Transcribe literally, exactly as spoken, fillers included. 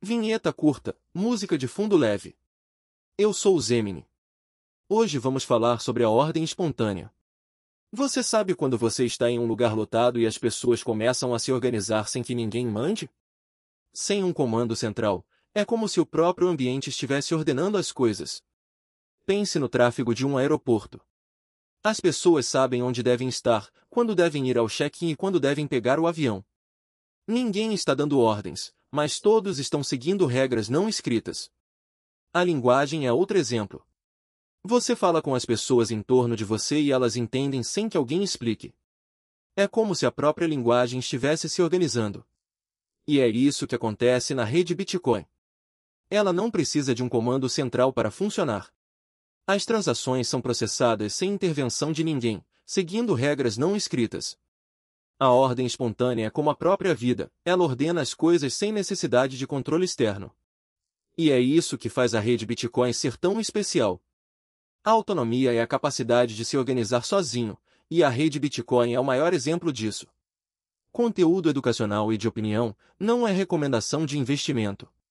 Vinheta curta, música de fundo leve. Eu sou o Zemini. Hoje vamos falar sobre a ordem espontânea. Você sabe quando você está em um lugar lotado e as pessoas começam a se organizar sem que ninguém mande? Sem um comando central, é como se o próprio ambiente estivesse ordenando as coisas. Pense no tráfego de um aeroporto. As pessoas sabem onde devem estar, quando devem ir ao check-in e quando devem pegar o avião. Ninguém está dando ordens, mas todos estão seguindo regras não escritas. A linguagem é outro exemplo. Você fala com as pessoas em torno de você e elas entendem sem que alguém explique. É como se a própria linguagem estivesse se organizando. E é isso que acontece na rede Bitcoin. Ela não precisa de um comando central para funcionar. As transações são processadas sem intervenção de ninguém, seguindo regras não escritas. A ordem espontânea é como a própria vida, ela ordena as coisas sem necessidade de controle externo. E é isso que faz a rede Bitcoin ser tão especial. A autonomia é a capacidade de se organizar sozinho, e a rede Bitcoin é o maior exemplo disso. Conteúdo educacional e de opinião não é recomendação de investimento.